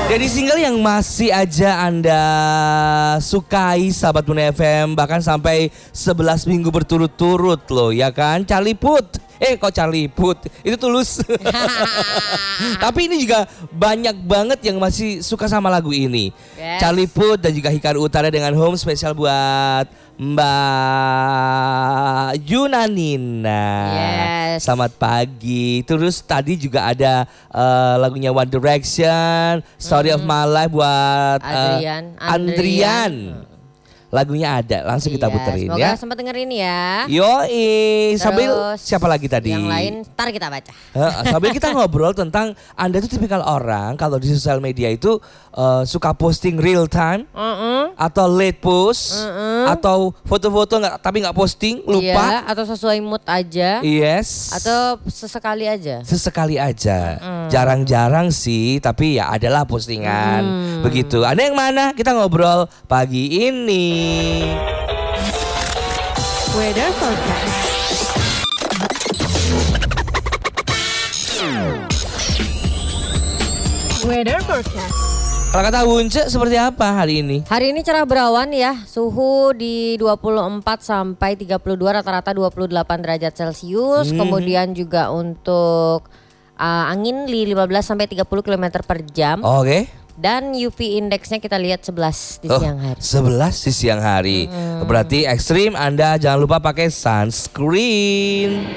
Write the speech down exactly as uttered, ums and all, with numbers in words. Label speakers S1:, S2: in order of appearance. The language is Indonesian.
S1: Jadi single yang masih aja Anda sukai sahabat Muna F M, bahkan sampai sebelas minggu berturut-turut loh ya kan, Charlie Puth. Eh kok Charlie Puth, itu Tulus. Tapi ini juga banyak banget yang masih suka sama lagu ini. Yes. Charlie Puth dan juga Hikaru Utara dengan Home spesial buat Mbak Yunanina. Yes. Selamat pagi. Terus tadi juga ada uh, lagunya One Direction, Story mm-hmm. of My Life buat uh,
S2: Adrian.
S1: Andrian. Andrian. Lagunya ada, langsung kita yes, puterin
S2: semoga
S1: ya.
S2: Semoga sempat dengerin ya.
S1: Yoi, sambil siapa lagi tadi?
S2: Yang lain ntar kita baca.
S1: Uh, sambil kita ngobrol tentang Anda itu tipikal orang kalau di sosial media itu uh, suka posting real time, uh-uh. atau late post, uh-uh. atau foto-foto nggak tapi nggak posting, lupa.
S2: Iya, atau sesuai mood aja.
S1: Yes.
S2: Atau sesekali aja.
S1: Sesekali aja, uh-uh. jarang-jarang sih, tapi ya adalah postingan hmm. begitu. Anda yang mana? Kita ngobrol pagi ini.
S3: Weather forecast. Weather forecast.
S1: Kalau kata Wunce seperti apa hari ini?
S2: Hari ini cerah berawan ya. Suhu di dua puluh empat sampai tiga puluh dua, rata-rata dua puluh delapan derajat Celcius. Hmm. Kemudian juga untuk uh, angin lima belas sampai tiga puluh kilometer per jam.
S1: Oh, oke. Okay.
S2: Dan U V indeksnya kita lihat sebelas di
S1: oh,
S2: siang hari.
S1: sebelas di siang hari. Hmm. Berarti ekstrim, Anda jangan lupa pakai sunscreen.